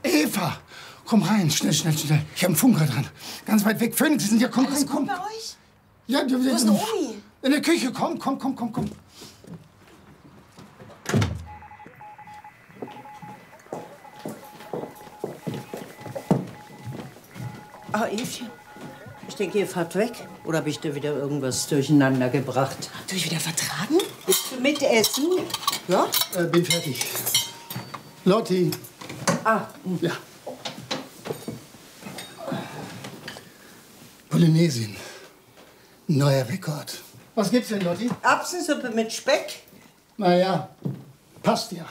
Eva, komm rein, schnell, schnell, schnell. Ich habe einen Funker dran. Ganz weit weg. Phoenix sind ja, komm Alles rein, komm. gut bei euch? Ja, Wo ist denn Omi? In der Küche, komm, komm, komm, komm, komm. Ah, Evchen, ich denke, ihr fahrt weg. Oder habe ich da wieder irgendwas durcheinander gebracht? Habt ihr euch wieder vertragen? Willst du mitessen? Ja? Bin fertig. Lotti. Ah, Ja. Polynesien. Neuer Rekord. Was gibt's denn, Lotti? Erbsensuppe mit Speck. Naja, passt ja.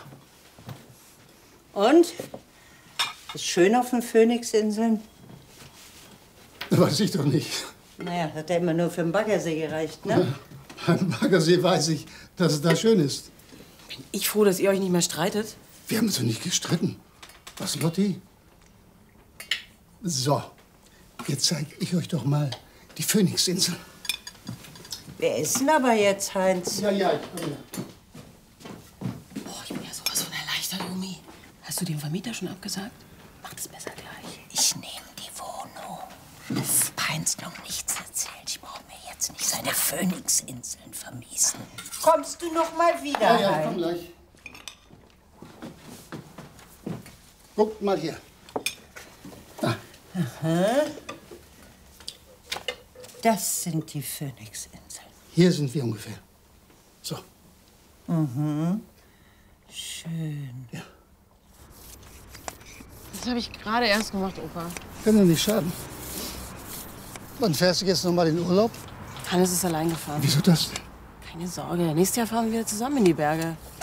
Und? Ist schön auf den Phoenixinseln? Weiß ich doch nicht. Naja, hat ja immer nur für den Baggersee gereicht, ne? Beim Baggersee weiß ich, dass es da schön ist. Bin ich froh, dass ihr euch nicht mehr streitet. Wir haben uns doch nicht gestritten. Was, Lotti? So, jetzt zeige ich euch doch mal die Phoenixinseln. Wir essen aber jetzt, Heinz. Ja, ja, ich komme. Boah, ich bin ja sowas von erleichtert, Omi. Hast du dem Vermieter schon abgesagt? Mach das besser gleich. Ich nehme die Wohnung. Heinz noch nichts erzählt. Ich brauche mir jetzt nicht seine Phoenixinseln vermiesen. Kommst du noch mal wieder, Ja, ja, ich Heinz? komm gleich. Guckt mal hier. Da. Das sind die Phoenixinseln. Hier sind wir ungefähr. So. Schön. Ja. Das habe ich gerade erst gemacht, Opa. Kann doch nicht schaden. Wann fährst du jetzt noch mal in den Urlaub? Hannes ist allein gefahren. Wieso das denn? Keine Sorge, nächstes Jahr fahren wir zusammen in die Berge.